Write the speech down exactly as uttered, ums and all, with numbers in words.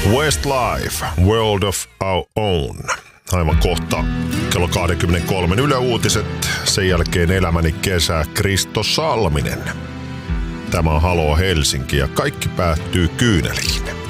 Westlife, World of Our Own. Aivan kohta kello kaksikymmentäkolme Yle Uutiset, sen jälkeen Elämäni kesä, Kristo Salminen. Tämä on Haloo Helsinki ja kaikki päättyy kyyneliin.